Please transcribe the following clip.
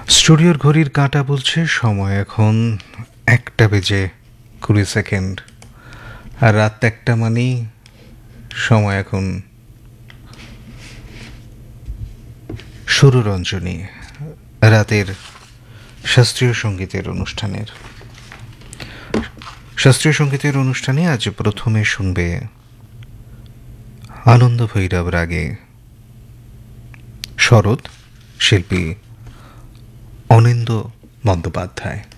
স্টুডিওর ঘড়ির কাঁটা বলছে সময় এখন 1:20 আর রাত 1টা মানেই সময় এখন সুররঞ্জনী, রাতের শাস্ত্রীয় সঙ্গীতের অনুষ্ঠানের। শাস্ত্রীয় সঙ্গীতের অনুষ্ঠানে আজ প্রথমে শুনবে আনন্দ ভৈরব রাগে শরৎ, শিল্পী অনিন্দ্য বন্দ্যোপাধ্যায়।